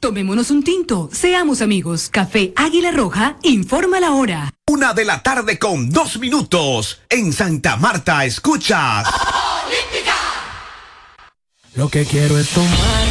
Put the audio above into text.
Tomémonos un tinto, seamos amigos. Café Águila Roja, informa la hora. 1:02 en Santa Marta, escuchas. Lo que quiero es tomar